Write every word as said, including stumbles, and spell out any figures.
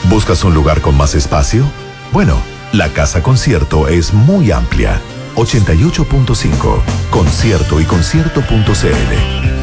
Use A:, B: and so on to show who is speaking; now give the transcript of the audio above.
A: ¿Buscas un lugar con más espacio? Bueno, la Casa Concierto es muy amplia. ochenta y ocho punto cinco. Concierto y concierto punto c l.